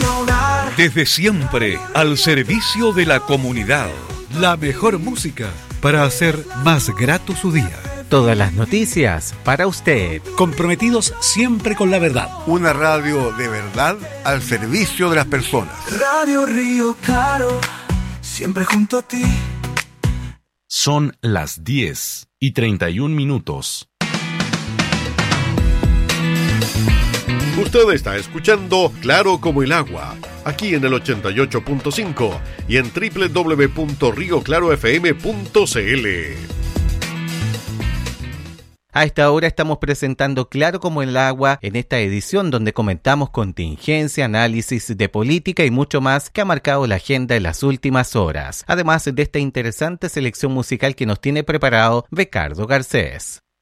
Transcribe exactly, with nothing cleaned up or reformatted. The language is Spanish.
hogar. Desde siempre, al servicio de la comunidad. La mejor música para hacer más grato su día. Todas las noticias para usted. Comprometidos siempre con la verdad. Una radio de verdad al servicio de las personas. Radio Río Claro, siempre junto a ti. Son las diez y treinta y un minutos. Usted está escuchando Claro como el agua, aquí en el ochenta y ocho punto cinco y en doble u doble u doble u punto río claro f m punto c l. A esta hora estamos presentando Claro como el agua en esta edición donde comentamos contingencia, análisis de política y mucho más que ha marcado la agenda en las últimas horas. Además de esta interesante selección musical que nos tiene preparado Ricardo Garcés.